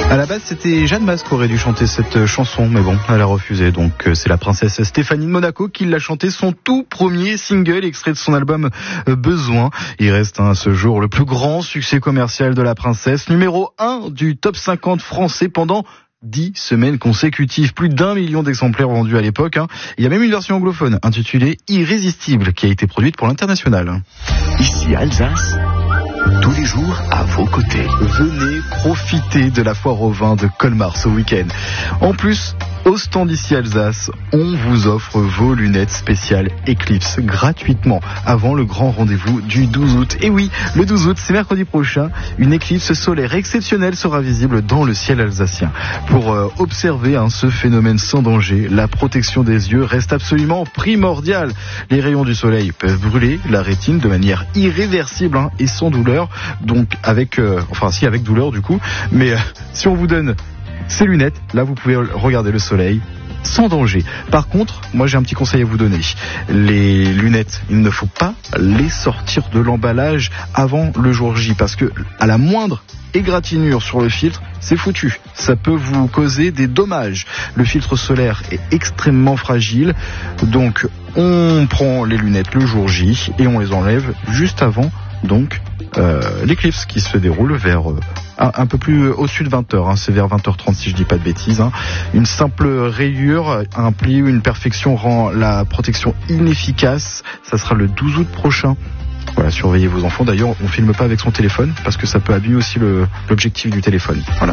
À la base, c'était Jeanne Masse qui aurait dû chanter cette chanson, mais bon, elle a refusé. Donc, c'est la princesse Stéphanie de Monaco qui l'a chanté, son tout premier single, extrait de son album Besoin. Il reste à ce jour le plus grand succès commercial de la princesse, numéro 1 du top 50 français pendant 10 semaines consécutives, plus d'1 million d'exemplaires vendus à l'époque. Il y a même une version anglophone intitulée Irrésistible qui a été produite pour l'international. Ici Alsace, tous les jours à vos côtés. Venez profiter de la foire au vin de Colmar ce week-end. En plus, au stand ici Alsace, on vous offre vos lunettes spéciales Eclipse gratuitement avant le grand rendez-vous du 12 août. Et oui, le 12 août, c'est mercredi prochain, une éclipse solaire exceptionnelle sera visible dans le ciel alsacien. Pour observer ce phénomène sans danger, la protection des yeux reste absolument primordiale. Les rayons du soleil peuvent brûler la rétine de manière irréversible et sans douleur. Donc avec douleur du coup, mais si on vous donne ces lunettes, là vous pouvez regarder le soleil sans danger. Par contre, moi j'ai un petit conseil à vous donner. Les lunettes, il ne faut pas les sortir de l'emballage avant le jour J, parce que à la moindre égratignure sur le filtre, c'est foutu. Ça peut vous causer des dommages. Le filtre solaire est extrêmement fragile, donc on prend les lunettes le jour J et on les enlève juste avant donc l'éclipse qui se déroule vers un peu plus au-dessus de 20h, c'est vers 20h30 si je dis pas de bêtises. Une simple rayure, un pli ou une perfection rend la protection inefficace. Ça sera le 12 août prochain. Voilà, surveillez vos enfants. D'ailleurs, on filme pas avec son téléphone parce que ça peut abîmer aussi l'objectif du téléphone. Voilà.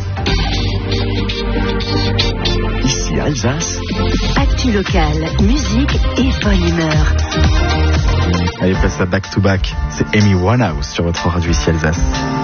Ici Alsace. Actu locale, musique et bonne humeur. Allez, passe à back to back. C'est Amy Winehouse sur votre radio ici Alsace.